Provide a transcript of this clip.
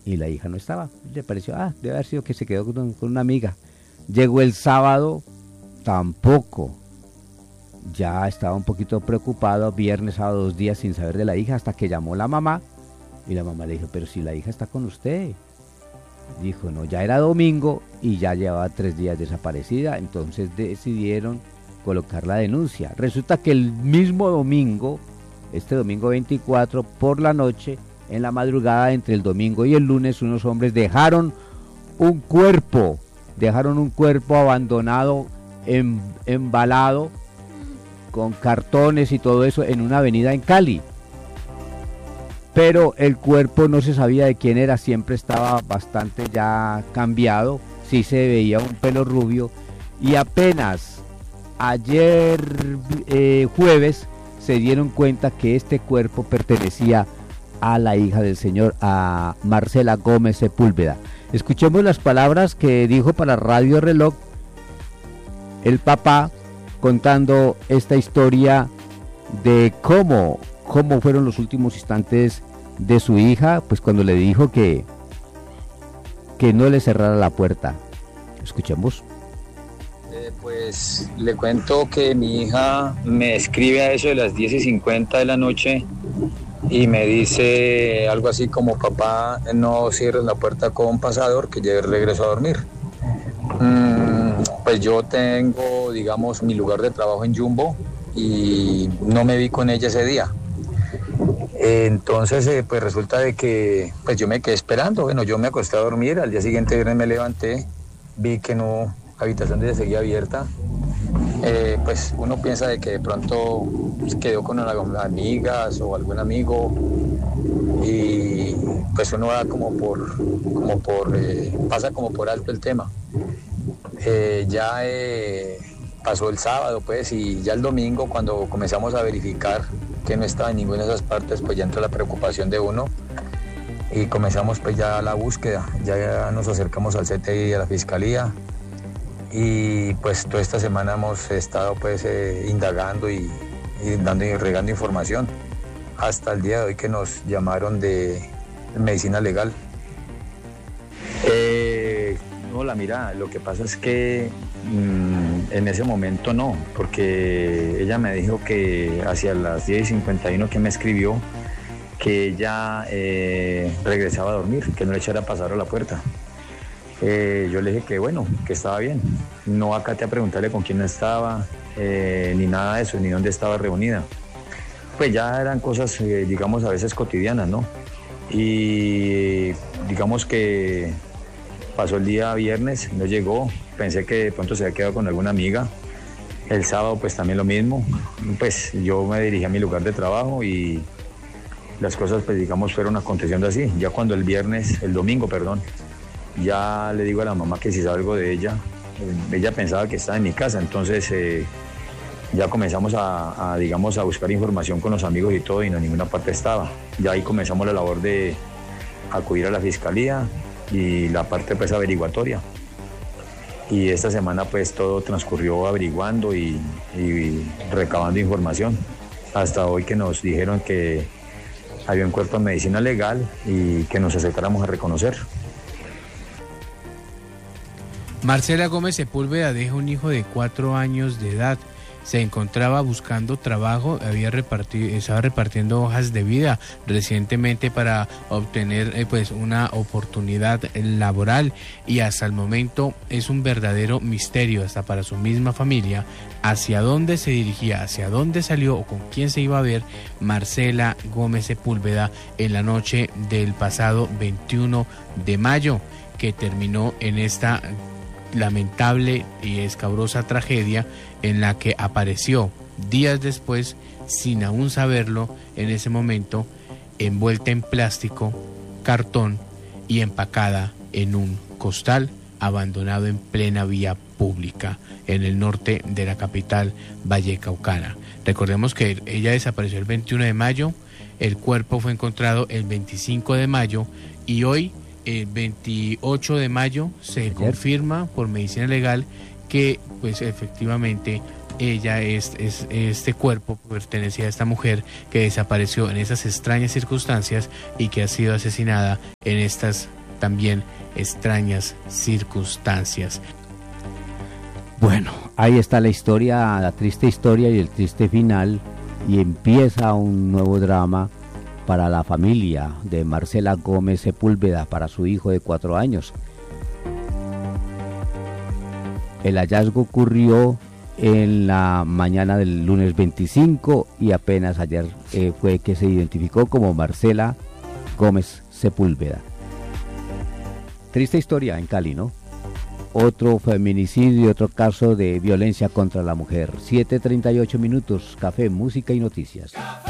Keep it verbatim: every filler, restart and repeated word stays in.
y la hija no estaba. Le pareció, ah, debe haber sido que se quedó con, con una amiga. Llegó el sábado, tampoco. Ya estaba un poquito preocupado, viernes, sábado, dos días sin saber de la hija, hasta que llamó la mamá, y la mamá le dijo, pero si la hija está con usted. Dijo, no, ya era domingo y ya llevaba tres días desaparecida, entonces decidieron colocar la denuncia. Resulta que el mismo domingo, este domingo veinticuatro, por la noche, en la madrugada entre el domingo y el lunes, unos hombres dejaron un cuerpo, dejaron un cuerpo abandonado, em, embalado, con cartones y todo eso, en una avenida en Cali. Pero el cuerpo no se sabía de quién era, siempre estaba bastante ya cambiado, sí se veía un pelo rubio, y apenas ayer eh, jueves se dieron cuenta que este cuerpo pertenecía a la hija del señor, a Marcela Gómez Sepúlveda. Escuchemos las palabras que dijo para Radio Reloj el papá, contando esta historia de cómo, cómo fueron los últimos instantes de su hija, pues cuando le dijo que, que no le cerrara la puerta. Escuchemos. Eh, pues le cuento que mi hija me escribe a eso de las diez y cincuenta de la noche y me dice algo así como, papá, no cierres la puerta con pasador, que ya regreso a dormir. Mm, pues yo tengo, digamos, mi lugar de trabajo en Jumbo y no me vi con ella ese día. Entonces, eh, pues resulta de que pues yo me quedé esperando. Bueno, yo me acosté a dormir, al día siguiente viernes me levanté, vi que no, la habitación de ella seguía abierta. Eh, pues uno piensa de que de pronto quedó con unas amigas o algún amigo y pues uno va como por, como por, eh, pasa como por alto el tema. Eh, ya eh, pasó el sábado pues y ya el domingo cuando comenzamos a verificar que no estaba en ninguna de esas partes, pues ya entró la preocupación de uno y comenzamos pues ya la búsqueda, ya nos acercamos al C T I y a la Fiscalía y pues toda esta semana hemos estado pues eh, indagando y, y dando y regando información hasta el día de hoy que nos llamaron de medicina legal. Eh, hola, mira, lo que pasa es que mmm, en ese momento no, porque ella me dijo que hacia las diez y cincuenta y uno que me escribió que ella eh, regresaba a dormir, que no le echara a pasar a la puerta. Eh, yo le dije que bueno, que estaba bien. No acate a preguntarle con quién estaba, eh, ni nada de eso, ni dónde estaba reunida. Pues ya eran cosas, eh, digamos, a veces cotidianas, ¿no? Y digamos que pasó el día viernes, no llegó, pensé que de pronto se había quedado con alguna amiga. El sábado pues también lo mismo, pues yo me dirigí a mi lugar de trabajo y las cosas pues digamos fueron aconteciendo así. Ya cuando el viernes, el domingo, perdón, ya le digo a la mamá que si sabe algo de ella, ella pensaba que estaba en mi casa, entonces eh, ya comenzamos a, a, digamos, a buscar información con los amigos y todo y no en ninguna parte estaba. Ya ahí comenzamos la labor de acudir a la Fiscalía y la parte pues averiguatoria. Y esta semana pues todo transcurrió averiguando y, y recabando información. Hasta hoy que nos dijeron que había un cuerpo de medicina legal y que nos acercáramos a reconocer. Marcela Gómez Sepúlveda deja un hijo de cuatro años de edad. Se encontraba buscando trabajo, había repartido, estaba repartiendo hojas de vida recientemente para obtener eh, pues una oportunidad laboral y hasta el momento es un verdadero misterio hasta para su misma familia hacia dónde se dirigía, hacia dónde salió o con quién se iba a ver Marcela Gómez Sepúlveda en la noche del pasado veintiuno de mayo, que terminó en esta lamentable y escabrosa tragedia en la que apareció días después, sin aún saberlo, en ese momento, envuelta en plástico, cartón y empacada en un costal, abandonado en plena vía pública, en el norte de la capital vallecaucana. Recordemos que ella desapareció el veintiuno de mayo, el cuerpo fue encontrado el veinticinco de mayo y hoy, el veintiocho de mayo, se confirma por medicina legal que pues efectivamente ella es, es este cuerpo pertenecía a esta mujer que desapareció en esas extrañas circunstancias y que ha sido asesinada en estas también extrañas circunstancias. Bueno, ahí está la historia, la triste historia y el triste final, y empieza un nuevo drama para la familia de Marcela Gómez Sepúlveda, para su hijo de cuatro años. El hallazgo ocurrió en la mañana del lunes veinticinco y apenas ayer eh, fue que se identificó como Marcela Gómez Sepúlveda. Triste historia en Cali, ¿no? Otro feminicidio, otro caso de violencia contra la mujer. siete treinta y ocho minutos, café, música y noticias.